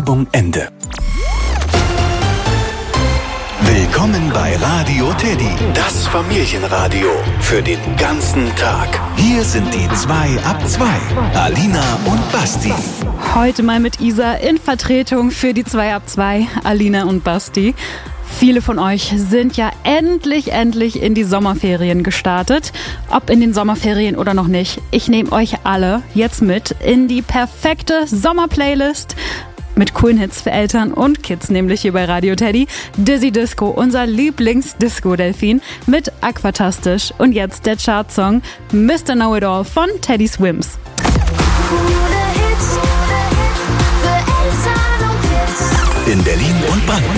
Werbung Ende. Willkommen bei Radio Teddy, das Familienradio für den ganzen Tag. Hier sind die 2 ab 2, Alina und Basti. Heute mal mit Isa in Vertretung für die 2 ab 2, Alina und Basti. Viele von euch sind ja endlich in die Sommerferien gestartet. Ob in den Sommerferien oder noch nicht, ich nehme euch alle jetzt mit in die perfekte Sommerplaylist. Mit coolen Hits für Eltern und Kids, nämlich hier bei Radio Teddy. Dizzy Disco, unser Lieblings-Disco-Delfin mit Aquatastisch. Und jetzt der Chartsong Mr. Know-It-All von Teddy Swims. Coole Hits für Eltern und Kids. In Berlin und Brandenburg.